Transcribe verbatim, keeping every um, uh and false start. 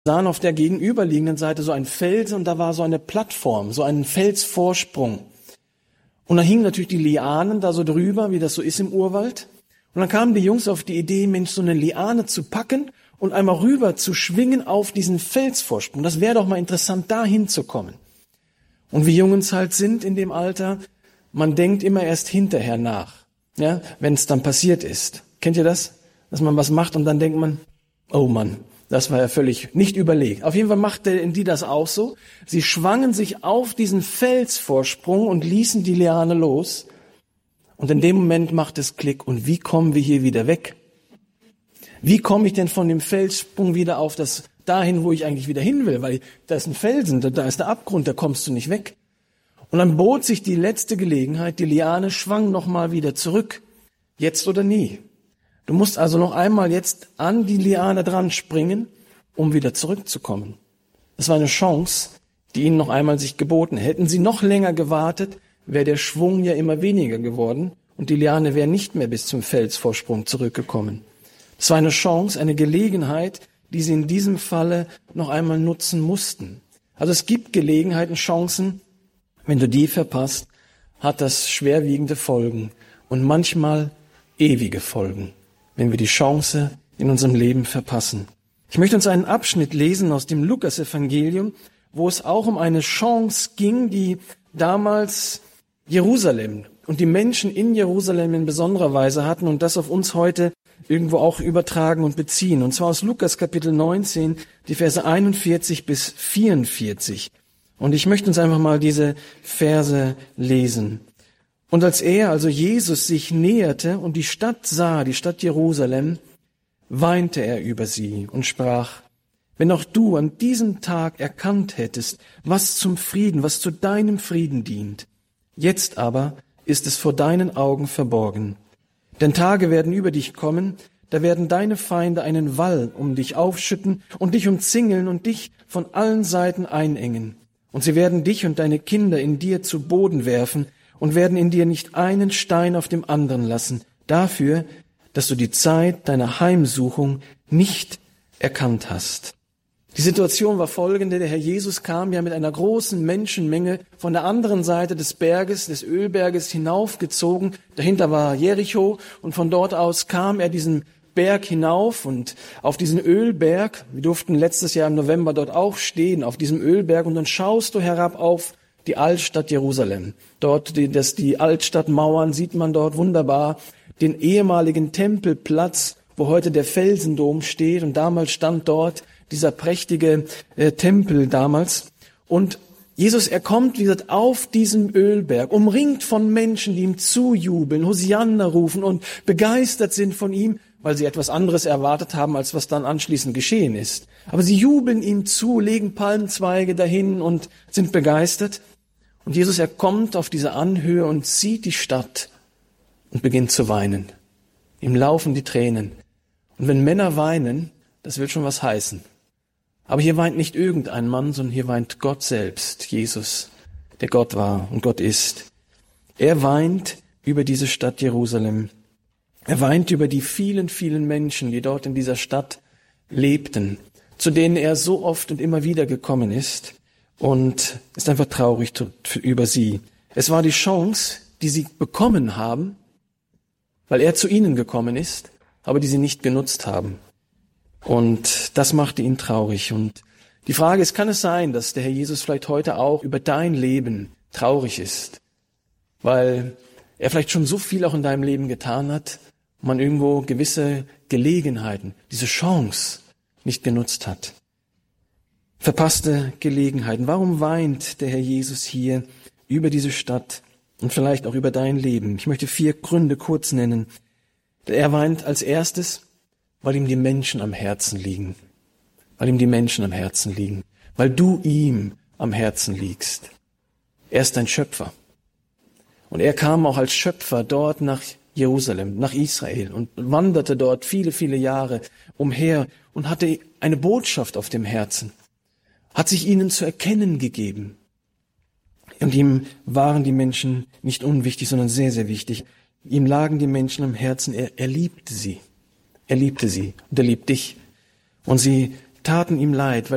sahen auf der gegenüberliegenden Seite so einen Felsen und da war so eine Plattform, so ein Felsvorsprung. Und da hingen natürlich die Lianen da so drüber, wie das so ist im Urwald. Und dann kamen die Jungs auf die Idee, Mensch, so eine Liane zu packen und einmal rüber zu schwingen auf diesen Felsvorsprung. Das wäre doch mal interessant, da hinzukommen. Und wie Jungs halt sind in dem Alter, man denkt immer erst hinterher nach, ja, wenn es dann passiert ist. Kennt ihr das? Dass man was macht und dann denkt man, oh Mann, das war ja völlig nicht überlegt. Auf jeden Fall machten die das auch so. Sie schwangen sich auf diesen Felsvorsprung und ließen die Liane los. Und in dem Moment macht es Klick. Und wie kommen wir hier wieder weg? Wie komme ich denn von dem Felssprung wieder auf das dahin, wo ich eigentlich wieder hin will? Weil da ist ein Felsen, da ist der Abgrund, da kommst du nicht weg. Und dann bot sich die letzte Gelegenheit, die Liane schwang nochmal wieder zurück. Jetzt oder nie. Du musst also noch einmal jetzt an die Liane dran springen, um wieder zurückzukommen. Das war eine Chance, die ihnen noch einmal sich geboten. Hätten sie noch länger gewartet, wäre der Schwung ja immer weniger geworden und die Liane wäre nicht mehr bis zum Felsvorsprung zurückgekommen. Das war eine Chance, eine Gelegenheit, die sie in diesem Falle noch einmal nutzen mussten. Also es gibt Gelegenheiten, Chancen, wenn du die verpasst, hat das schwerwiegende Folgen und manchmal ewige Folgen, wenn wir die Chance in unserem Leben verpassen. Ich möchte uns einen Abschnitt lesen aus dem Lukas-Evangelium, wo es auch um eine Chance ging, die damals Jerusalem und die Menschen in Jerusalem in besonderer Weise hatten und das auf uns heute irgendwo auch übertragen und beziehen. Und zwar aus Lukas Kapitel neunzehn, die Verse einundvierzig bis vierundvierzig. Und ich möchte uns einfach mal diese Verse lesen. Und als er, also Jesus, sich näherte und die Stadt sah, die Stadt Jerusalem, weinte er über sie und sprach, wenn auch du an diesem Tag erkannt hättest, was zum Frieden, was zu deinem Frieden dient. Jetzt aber ist es vor deinen Augen verborgen. Denn Tage werden über dich kommen, da werden deine Feinde einen Wall um dich aufschütten und dich umzingeln und dich von allen Seiten einengen. Und sie werden dich und deine Kinder in dir zu Boden werfen und werden in dir nicht einen Stein auf dem anderen lassen, dafür, dass du die Zeit deiner Heimsuchung nicht erkannt hast. Die Situation war folgende, der Herr Jesus kam ja mit einer großen Menschenmenge von der anderen Seite des Berges, des Ölberges hinaufgezogen. Dahinter war Jericho und von dort aus kam er diesen Berg hinauf und auf diesen Ölberg, wir durften letztes Jahr im November dort auch stehen, auf diesem Ölberg und dann schaust du herab auf die Altstadt Jerusalem. Dort, die, das, die Altstadtmauern sieht man dort wunderbar, den ehemaligen Tempelplatz, wo heute der Felsendom steht und damals stand dort dieser prächtige äh, Tempel damals. Und Jesus, er kommt, wie gesagt, auf diesem Ölberg, umringt von Menschen, die ihm zujubeln, Hosianna rufen und begeistert sind von ihm, weil sie etwas anderes erwartet haben, als was dann anschließend geschehen ist. Aber sie jubeln ihm zu, legen Palmzweige dahin und sind begeistert. Und Jesus, er kommt auf diese Anhöhe und sieht die Stadt und beginnt zu weinen. Ihm laufen die Tränen. Und wenn Männer weinen, das will schon was heißen. Aber hier weint nicht irgendein Mann, sondern hier weint Gott selbst, Jesus, der Gott war und Gott ist. Er weint über diese Stadt Jerusalem. Er weint über die vielen, vielen Menschen, die dort in dieser Stadt lebten, zu denen er so oft und immer wieder gekommen ist und ist einfach traurig über sie. Es war die Chance, die sie bekommen haben, weil er zu ihnen gekommen ist, aber die sie nicht genutzt haben. Und das machte ihn traurig. Und die Frage ist, kann es sein, dass der Herr Jesus vielleicht heute auch über dein Leben traurig ist, weil er vielleicht schon so viel auch in deinem Leben getan hat, und man irgendwo gewisse Gelegenheiten, diese Chance nicht genutzt hat. Verpasste Gelegenheiten. Warum weint der Herr Jesus hier über diese Stadt und vielleicht auch über dein Leben? Ich möchte vier Gründe kurz nennen. Er weint als erstes, weil ihm die Menschen am Herzen liegen. Weil ihm die Menschen am Herzen liegen. Weil du ihm am Herzen liegst. Er ist dein Schöpfer. Und er kam auch als Schöpfer dort nach Jerusalem, nach Israel und wanderte dort viele, viele Jahre umher und hatte eine Botschaft auf dem Herzen. Hat sich ihnen zu erkennen gegeben. Und ihm waren die Menschen nicht unwichtig, sondern sehr, sehr wichtig. Ihm lagen die Menschen am Herzen. Er, er liebte sie. Er liebte sie und er liebt dich. Und sie taten ihm leid, weil